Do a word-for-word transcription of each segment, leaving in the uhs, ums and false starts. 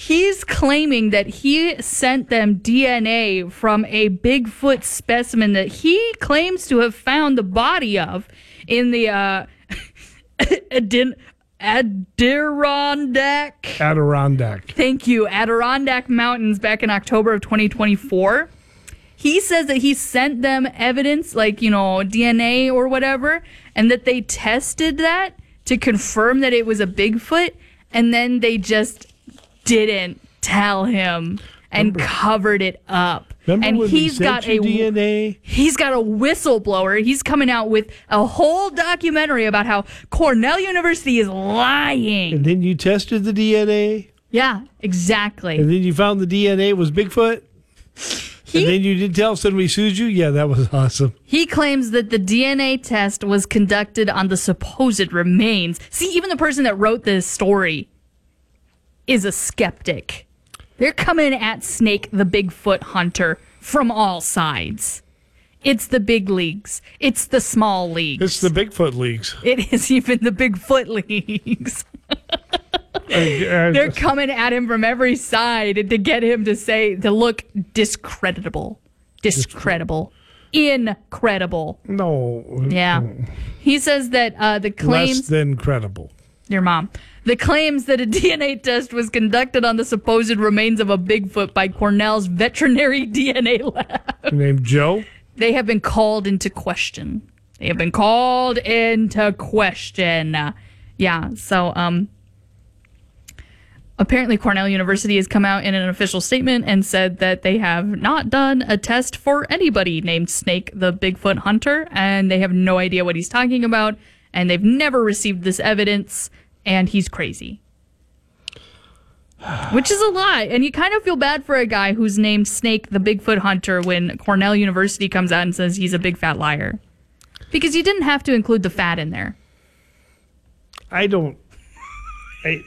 He's claiming that he sent them D N A from a Bigfoot specimen that he claims to have found the body of in the uh, Adin- Adirondack. Adirondack. Thank you. Adirondack Mountains back in October of twenty twenty-four. He says that he sent them evidence, like, you know, D N A or whatever, and that they tested that to confirm that it was a Bigfoot, and then they just didn't tell him and remember, covered it up. And he's got a D N A? He's got a whistleblower. He's coming out with a whole documentary about how Cornell University is lying. And then you tested the D N A? Yeah, exactly. And then you found the D N A was Bigfoot? He, and then you did tell somebody sued you? Yeah, that was awesome. He claims that the D N A test was conducted on the supposed remains. See, even the person that wrote this story is a skeptic. They're coming at Snake the Bigfoot hunter from all sides. It's the big leagues. It's the small leagues. It's the Bigfoot leagues. It is even the Bigfoot leagues. They're coming at him from every side to get him to say, to look discreditable. Discreditable. Incredible. No. Yeah. He says that uh, the claims... Less than credible. Your mom. The claims that a D N A test was conducted on the supposed remains of a Bigfoot by Cornell's veterinary D N A lab. Named Joe? They have been called into question. They have been called into question. Yeah, so... um. Apparently, Cornell University has come out in an official statement and said that they have not done a test for anybody named Snake the Bigfoot hunter, and they have no idea what he's talking about, and they've never received this evidence, and he's crazy. Which is a lie, and you kind of feel bad for a guy who's named Snake the Bigfoot hunter when Cornell University comes out and says he's a big fat liar. Because you didn't have to include the fat in there. I don't... I...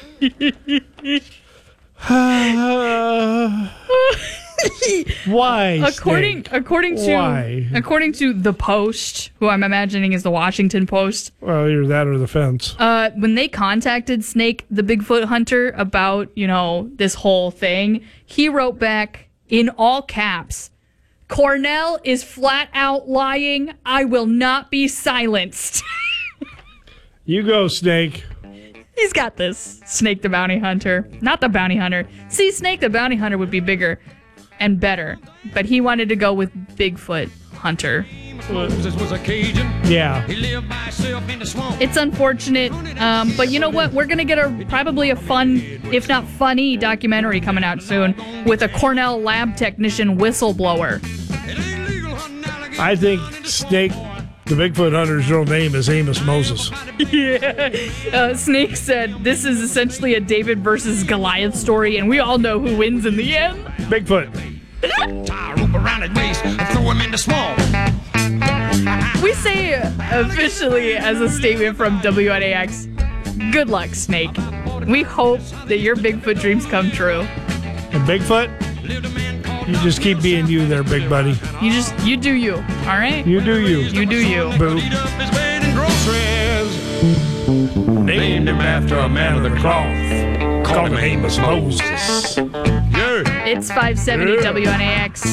Why? According Snake? according to Why? according to the Post, who I'm imagining is the Washington Post. Well, either that or the fence. Uh, when they contacted Snake the Bigfoot hunter about, you know, this whole thing, he wrote back in all caps, "Cornell is flat out lying. I will not be silenced." You go, Snake. He's got this. Snake the Bounty Hunter. Not the Bounty Hunter. See, Snake the Bounty Hunter would be bigger and better, but he wanted to go with Bigfoot Hunter. Yeah. It's unfortunate, um, but you know what? We're going to get a probably a fun, if not funny, documentary coming out soon with a Cornell lab technician whistleblower. I think Snake the Bigfoot hunter's real name is Amos Moses. Yeah. Uh, Snake said this is essentially a David versus Goliath story, and we all know who wins in the end. Bigfoot. Tie a rope around his waist and throw him in the swamp. We say officially as a statement from W N A X, good luck, Snake. We hope that your Bigfoot dreams come true. And Bigfoot, you just keep being you there, big buddy. You just, you do you, all right? You do you. You do you. Boo. Named him after a man of the cloth. Called him Amos Moses. It's five seventy Yeah. W N A X.